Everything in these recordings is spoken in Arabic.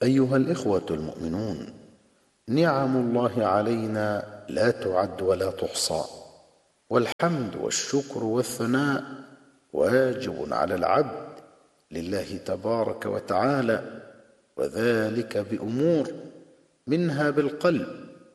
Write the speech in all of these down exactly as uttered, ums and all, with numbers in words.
أيها الإخوة المؤمنون، نعم الله علينا لا تعد ولا تحصى، والحمد والشكر والثناء واجب على العبد لله تبارك وتعالى، وذلك بأمور منها بالقلب،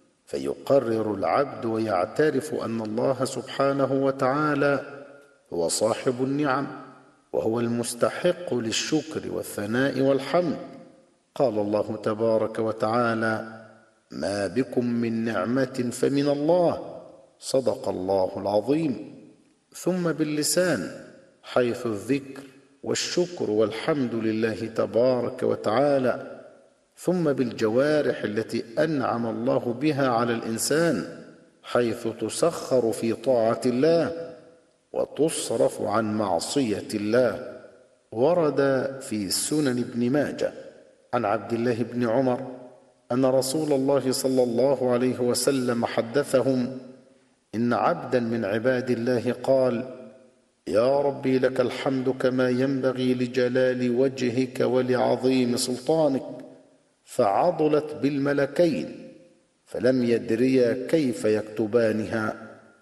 فيقرر العبد ويعترف أن الله سبحانه وتعالى هو صاحب النعم، وهو المستحق للشكر والثناء والحمد. قال الله تبارك وتعالى: ما بكم من نعمة فمن الله، صدق الله العظيم. ثم باللسان، حيث الذكر والشكر والحمد لله تبارك وتعالى. ثم بالجوارح التي أنعم الله بها على الإنسان، حيث تسخر في طاعة الله وتصرف عن معصية الله. ورد في سنن ابن ماجه عن عبد الله بن عمر أن رسول الله صلى الله عليه وسلم حدثهم إن عبدا من عباد الله قال: يا ربي لك الحمد كما ينبغي لجلال وجهك ولعظيم سلطانك، فعضلت بالملكين فلم يدريا كيف يكتبانها،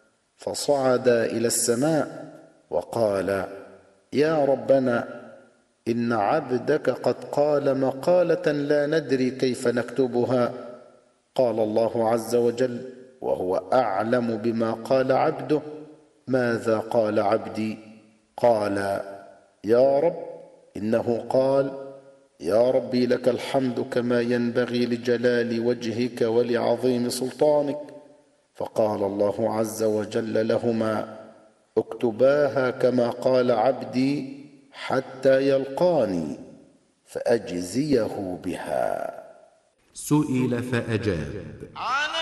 فصعدا إلى السماء وقال: يا ربنا إن عبدك قد قال مقالة لا ندري كيف نكتبها. قال الله عز وجل وهو أعلم بما قال عبده: ماذا قال عبدي؟ قال: يا رب إنه قال: يا ربي لك الحمد كما ينبغي لجلال وجهك ولعظيم سلطانك. فقال الله عز وجل لهما: اكتباها كما قال عبدي حتى يلقاني فأجزيه بها. سئل فأجاب: